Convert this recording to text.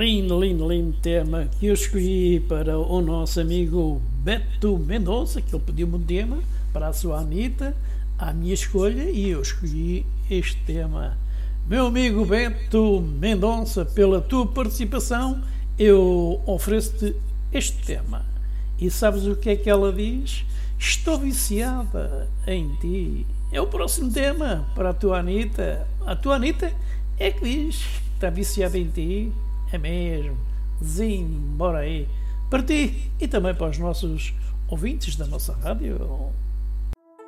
Lindo, lindo, lindo tema que eu escolhi para o nosso amigo Beto Mendonça, que ele pediu-me um tema para a sua Anitta, à minha escolha, e eu escolhi este tema. Meu amigo Beto Mendonça, pela tua participação, eu ofereço-te este tema. E sabes o que é que ela diz? Estou viciada em ti. É o próximo tema para a tua Anitta. A tua Anitta é que diz que está viciada em ti. É mesmo. Zinho, bora aí. Para ti e também para os nossos ouvintes da nossa rádio.